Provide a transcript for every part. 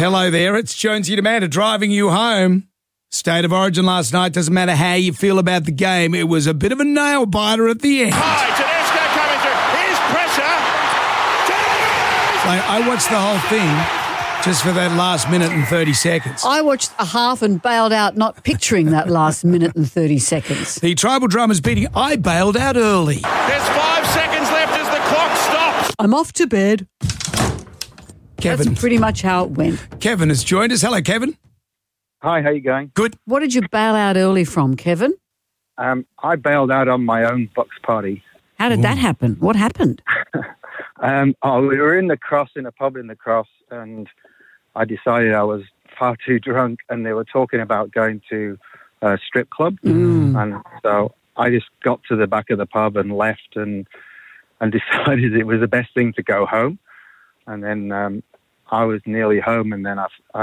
hello there. It's Jonesy Amanda driving you home. State of Origin last night. Doesn't matter how you feel about the game. It was a bit of a nail-biter at the end. Hi, Tedesco coming through. Here's pressure. I watched the whole thing just for that last minute and 30 seconds. I watched a half and bailed out, not picturing that last minute and 30 seconds. The Tribal Drummers beating. I bailed out early. There's 5 seconds left as the clock stops. I'm off to bed. Kevin. That's pretty much how it went. Kevin has joined us. Hello, Kevin. Hi, how you going? Good. What did you bail out early from, Kevin? I bailed out on my own box party. How did that happen? What happened? We were in the Cross, in a pub in the Cross, and I decided I was far too drunk, and they were talking about going to a strip club. And so I just got to the back of the pub and left and decided it was the best thing to go home. And then I was nearly home, and then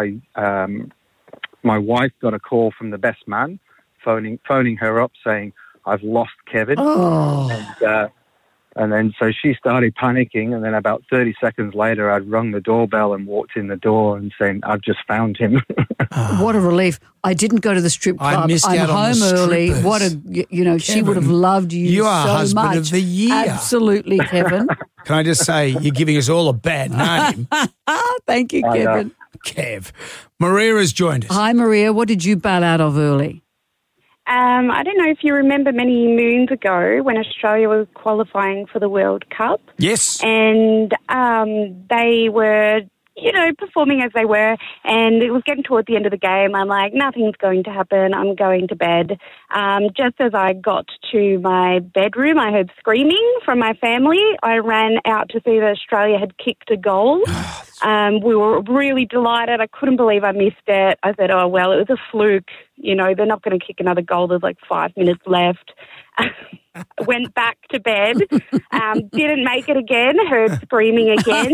my wife got a call from the best man, phoning her up saying, I've lost Kevin. Oh. And then so she started panicking, and then about 30 seconds later I'd rung the doorbell and walked in the door and saying, I've just found him. What a relief. I didn't go to the strip club. I missed I'm out on home the early. strippers. What a, she would have Kevin, loved you you are so husband much. of the year. Absolutely, Kevin. Can I just say, you're giving us all a bad name. Thank you, Kevin. Kev. Maria has joined us. Hi, Maria. What did you bail out of early? I don't know if you remember many moons ago when Australia was qualifying for the World Cup. Yes. And they were, performing as they were, and it was getting toward the end of the game. I'm like, nothing's going to happen. I'm going to bed. Just as I got to my bedroom, I heard screaming from my family. I ran out to see that Australia had kicked a goal. We were really delighted. I couldn't believe I missed it. I said, oh, well, it was a fluke. They're not going to kick another goal. There's like 5 minutes left. Went back to bed. Didn't make it again. Heard screaming again.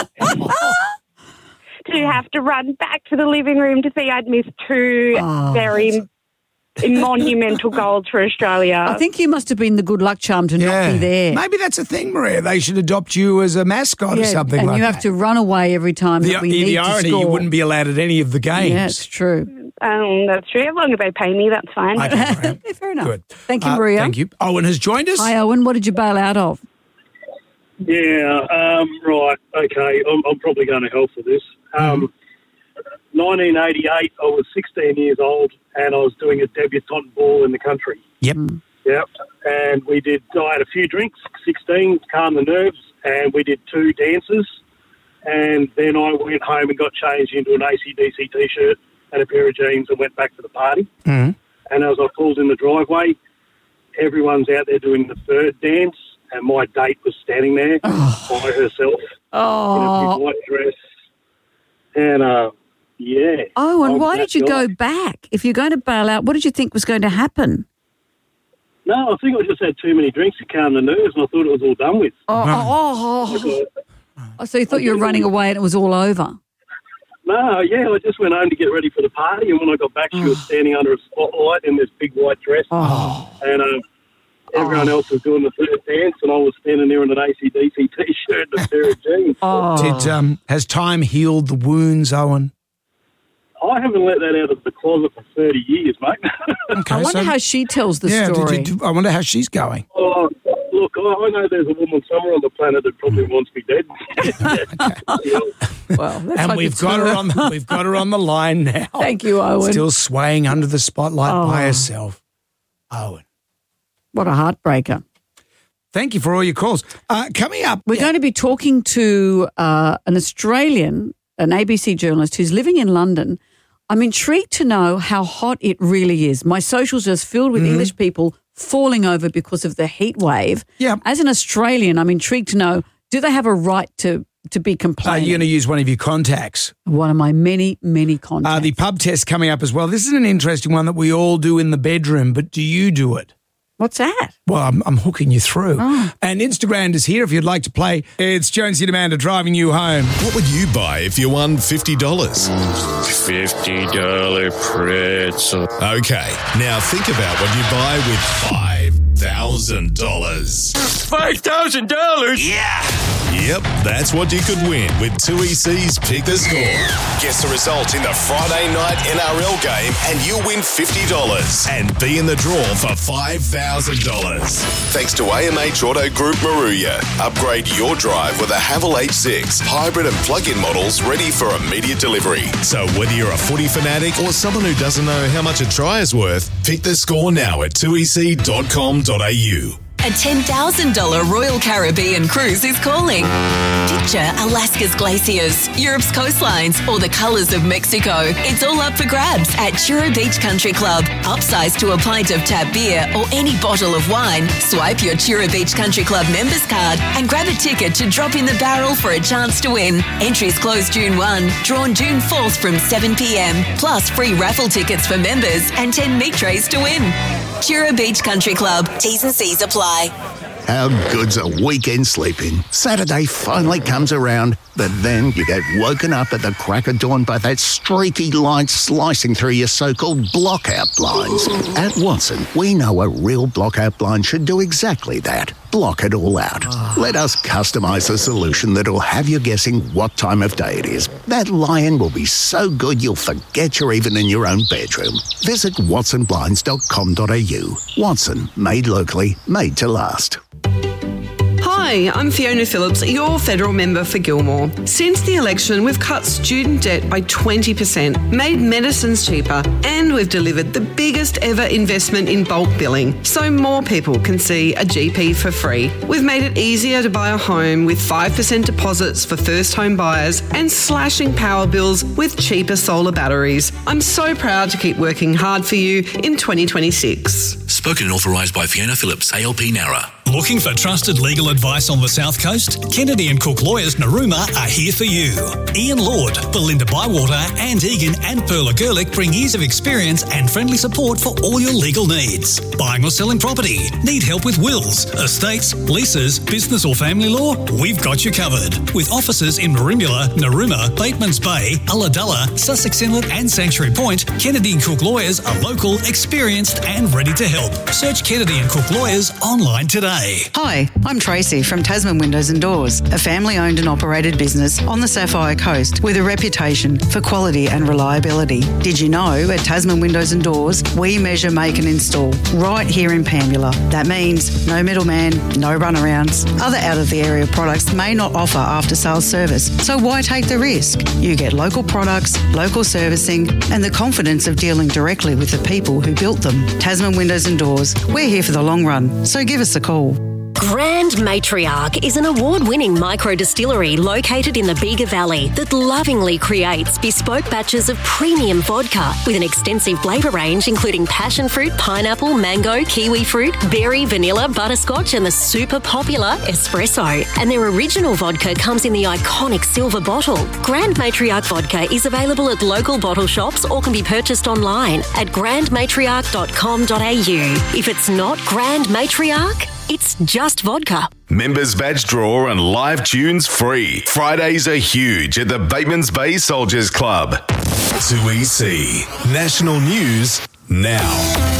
To have to run back to the living room to see I'd missed 2 very monumental goals for Australia. I think you must have been the good luck charm to not be there. Maybe that's a thing, Maria. They should adopt you as a mascot or something like that. And you have to run away every time that we need the to irony, score. you wouldn't be allowed at any of the games. Yeah, it's true. That's true. As long as they pay me, that's fine. Okay, Maria. Fair enough. Good. Thank you, Maria. Thank you. Owen has joined us. Hi, Owen. What did you bail out of? Yeah, right. Okay, I'm probably going to help with this. 1988, I was 16 years old, and I was doing a debutante ball in the country. Yep. Yep. And I had a few drinks, 16, to calm the nerves, and we did 2 dances. And then I went home and got changed into an AC/DC T-shirt and a pair of jeans and went back to the party. And as I pulled in the driveway, everyone's out there doing the 3rd dance, and my date was standing there by herself in a big white dress. And, yeah. Oh, and why did you go back? If you're going to bail out, what did you think was going to happen? No, I think I just had too many drinks to calm the nerves, and I thought it was all done with. So you thought you were running away and it was all over? No, yeah, I just went home to get ready for the party, and when I got back, she was standing under a spotlight in this big white dress. And everyone else was doing the 3rd dance, and I was standing there in an AC/DC T-shirt and a pair of jeans. Has time healed the wounds, Owen? I haven't let that out of the closet for 30 years, mate. Okay, I wonder how she tells the story. I wonder how she's going. Oh, look, I know there's a woman somewhere on the planet that probably wants me dead. Well, let's And hope we've it's got her her. on. We've got her on the line now. Thank you, Owen. Still swaying under the spotlight by herself. Owen, What a heartbreaker. thank you for all your calls. Coming up, We're going to be talking to an Australian, an ABC journalist who's living in London. I'm intrigued to know how hot it really is. My socials are just filled with English people falling over because of the heat wave. Yeah. As an Australian, I'm intrigued to know, do they have a right to be complaining? You're going to use one of your contacts. One of my many, many contacts. The pub test coming up as well. This is an interesting one that we all do in the bedroom, but do you do it? What's that? Well, I'm hooking you through. And Instagram is here if you'd like to play. It's Jonesy and Amanda driving you home. What would you buy if you won $50? $50 pretzel. Okay, now think about what you buy with $5,000. $5,000? Yeah, Yep, that's what you could win with 2EC's Pick the Score. Guess the result in the Friday night NRL game and you'll win $50 and be in the draw for $5,000. Thanks to AMH Auto Group Maruya. Upgrade your drive with a Haval H6 hybrid and plug-in models ready for immediate delivery. So whether you're a footy fanatic or someone who doesn't know how much a try is worth, pick the score now at 2ec.com.au. A $10,000 Royal Caribbean cruise is calling. Picture Alaska's glaciers, Europe's coastlines, or the colours of Mexico. It's all up for grabs at Chura Beach Country Club. Upsize to a pint of tap beer or any bottle of wine. Swipe your Chura Beach Country Club members card and grab a ticket to drop in the barrel for a chance to win. Entries close June 1, drawn June 4th from 7 p.m. Plus free raffle tickets for members and 10 meat trays to win. Chura Beach Country Club. T's and C's apply. How good's a weekend sleeping? Saturday finally comes around, but then you get woken up at the crack of dawn by that streaky light slicing through your so-called blockout blinds. At Watson, we know a real blockout blind should do exactly that. Block it all out. Let us customise a solution that'll have you guessing what time of day it is. That lie-in will be so good you'll forget you're even in your own bedroom. Visit watsonblinds.com.au. Watson, made locally, made to last. Hi, I'm Fiona Phillips, your federal member for Gilmore. Since the election, we've cut student debt by 20%, made medicines cheaper, and we've delivered the biggest ever investment in bulk billing, so more people can see a GP for free. We've made it easier to buy a home with 5% deposits for first home buyers and slashing power bills with cheaper solar batteries. I'm so proud to keep working hard for you in 2026. Spoken and authorised by Fiona Phillips, ALP Nara. Looking for trusted legal advice on the South Coast? Kennedy & Cook Lawyers Narooma are here for you. Ian Lord, Belinda Bywater, Anne Egan and Perla Gerlich bring years of experience and friendly support for all your legal needs. Buying or selling property? Need help with wills, estates, leases, business or family law? We've got you covered. With offices in Merimbula, Narooma, Batemans Bay, Ulladulla, Sussex Inlet and Sanctuary Point, Kennedy & Cook Lawyers are local, experienced and ready to help. Search Kennedy & Cook Lawyers online today. Hi, I'm Tracy from Tasman Windows and Doors, a family-owned and operated business on the Sapphire Coast with a reputation for quality and reliability. Did you know at Tasman Windows and Doors, we measure, make and install right here in Pambula. That means no middleman, no runarounds. Other out-of-the-area products may not offer after-sales service, so why take the risk? You get local products, local servicing and the confidence of dealing directly with the people who built them. Tasman Windows and Doors, we're here for the long run, so give us a call. Grand Matriarch is an award-winning micro-distillery located in the Bega Valley that lovingly creates bespoke batches of premium vodka with an extensive flavour range including passion fruit, pineapple, mango, kiwi fruit, berry, vanilla, butterscotch and the super popular espresso. And their original vodka comes in the iconic silver bottle. Grand Matriarch vodka is available at local bottle shops or can be purchased online at grandmatriarch.com.au. If it's not Grand Matriarch, it's just vodka. Members badge draw and live tunes free. Fridays are huge at the Batemans Bay Soldiers Club. 2EC. National News now.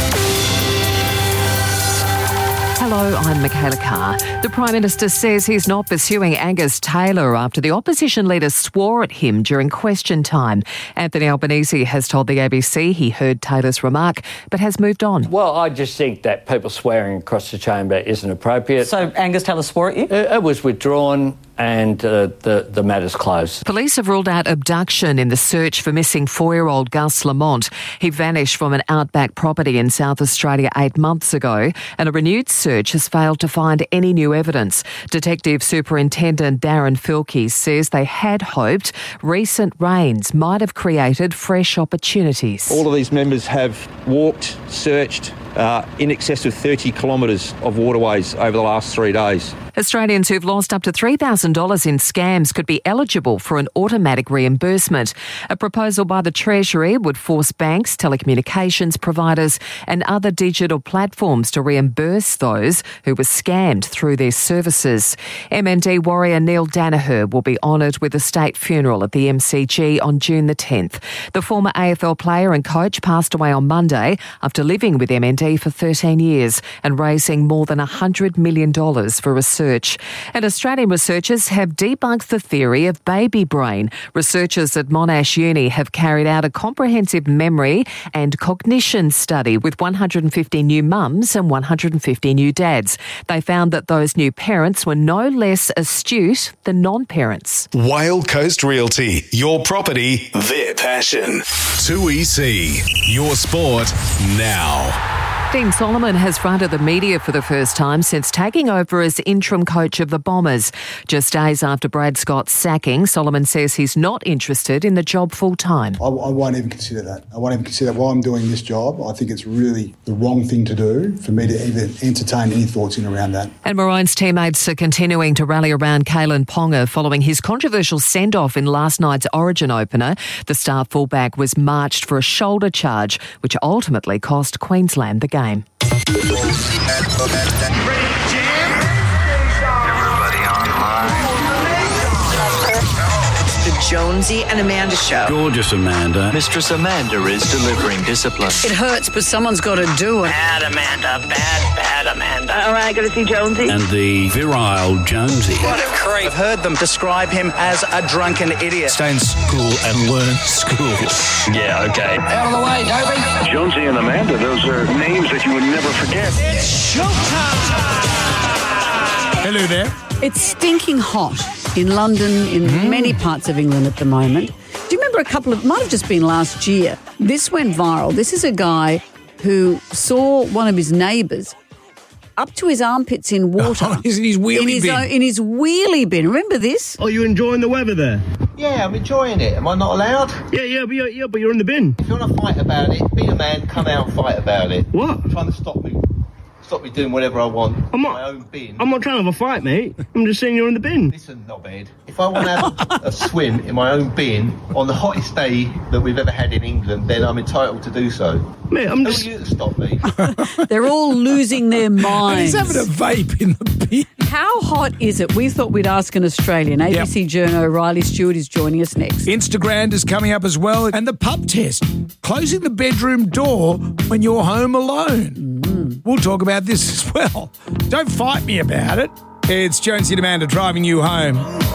Hello, I'm Michaela Carr. The Prime Minister says he's not pursuing Angus Taylor after the opposition leader swore at him during question time. Anthony Albanese has told the ABC he heard Taylor's remark but has moved on. Well, I just think that people swearing across the chamber isn't appropriate. So Angus Taylor swore at you? It was withdrawn and the matter's closed. Police have ruled out abduction in the search for missing 4-year-old Gus Lamont. He vanished from an outback property in South Australia 8 months ago, and a renewed search has failed to find any new evidence. Detective Superintendent Darren Filkey says they had hoped recent rains might have created fresh opportunities. All of these members have walked, searched in excess of 30 kilometres of waterways over the last 3 days. Australians who've lost up to $3,000 in scams could be eligible for an automatic reimbursement. A proposal by the Treasury would force banks, telecommunications providers and other digital platforms to reimburse those who were scammed through their services. MND warrior Neil Danaher will be honoured with a state funeral at the MCG on June the 10th. The former AFL player and coach passed away on Monday after living with MND for 13 years and raising more than $100 million for research research. And Australian researchers have debunked the theory of baby brain. Researchers at Monash Uni have carried out a comprehensive memory and cognition study with 150 new mums and 150 new dads. They found that those new parents were no less astute than non-parents. Whale Coast Realty, your property, their passion. 2EC, your sport now. Dean Solomon has fronted the media for the first time since taking over as interim coach of the Bombers. Just days after Brad Scott's sacking, Solomon says he's not interested in the job full-time. I won't even consider that. I won't even consider that while I'm doing this job. I think it's really the wrong thing to do for me to even entertain any thoughts in around that. And Maroon's teammates are continuing to rally around Kalen Ponga following his controversial send-off in last night's Origin opener. The star fullback was marched for a shoulder charge, which ultimately cost Queensland the game. Everybody online. The Jonesy and Amanda Show. Gorgeous Amanda. Mistress Amanda is delivering discipline. It hurts, but someone's got to do it. Bad Amanda. Bad Amanda. All right, got to see Jonesy. And the virile Jonesy. What a creep. I've heard them describe him as a drunken idiot. Stay in school and learn school. Yeah, okay. Out of the way, Toby. Jonesy and Amanda, those are names that you would never forget. It's showtime. Hello there. It's stinking hot in London, in many parts of England at the moment. Do you remember might have just been last year, this went viral. This is a guy who saw one of his neighbours up to his armpits in water. In his wheelie bin. In his wheelie bin. Remember this? Oh, you enjoying the weather there? Yeah, I'm enjoying it. Am I not allowed? Yeah, but you're in the bin. If you want to fight about it, be a man, come out and fight about it. What? You're trying to stop me doing whatever I want in my own bin. I'm not trying to have a fight, mate. I'm just saying you're in the bin. Listen, knobhead. If I want to have a swim in my own bin on the hottest day that we've ever had in England, then I'm entitled to do so. Mate, Who are you to stop me? They're all losing their minds. He's having a vape in the bin. How hot is it? We thought we'd ask an Australian. ABC journo Riley Stewart is joining us next. Instagram is coming up as well. And the pub test, closing the bedroom door when you're home alone. We'll talk about this as well. Don't fight me about it. It's Jonesy and Amanda driving you home.